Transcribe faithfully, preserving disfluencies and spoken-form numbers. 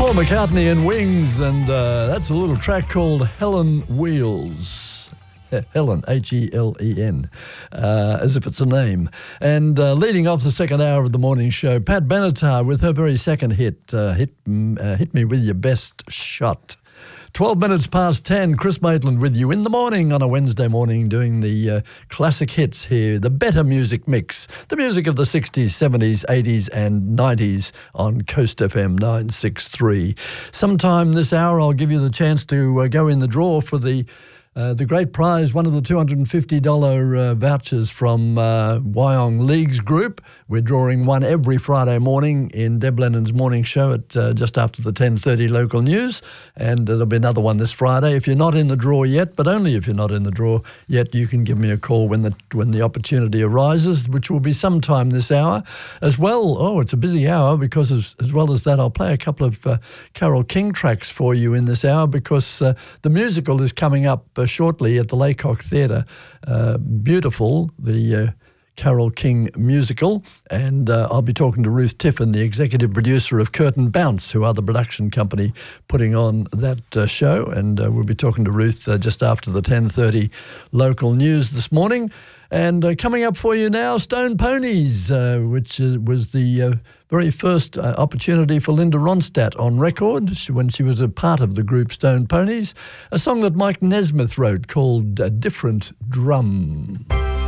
Paul McCartney and Wings, and uh, that's a little track called Helen Wheels. Helen, H E L E N, uh, as if it's a name. And uh, leading off the second hour of the morning show, Pat Benatar with her very second hit, uh, hit, uh, hit Me With Your Best Shot. twelve minutes past ten, Chris Maitland with you in the morning on a Wednesday morning doing the uh, classic hits here, the better music mix, the music of the sixties, seventies, eighties and nineties on Coast F M nine sixty-three. Sometime this hour I'll give you the chance to uh, go in the draw for the Uh, the great prize, one of the two hundred fifty dollars uh, vouchers from uh, Wyong Leagues Group. We're drawing one every Friday morning in Deb Lennon's morning show at uh, just after the ten thirty local news. And uh, there'll be another one this Friday. If you're not in the draw yet, but only if you're not in the draw yet, you can give me a call when the when the opportunity arises, which will be sometime this hour as well. Oh, it's a busy hour because as, as well as that, I'll play a couple of uh, Carole King tracks for you in this hour because uh, the musical is coming up uh, shortly at the Laycock Theatre. Uh, beautiful, the uh, Carole King musical, and uh, I'll be talking to Ruth Tiffin, the executive producer of Curtain Bounce, who are the production company putting on that uh, show, and uh, we'll be talking to Ruth uh, just after the ten thirty local news this morning. And uh, coming up for you now, Stone Ponies, uh, which uh, was the uh, very first uh, opportunity for Linda Ronstadt on record she, when she was a part of the group Stone Ponies, a song that Mike Nesmith wrote called A Different Drum.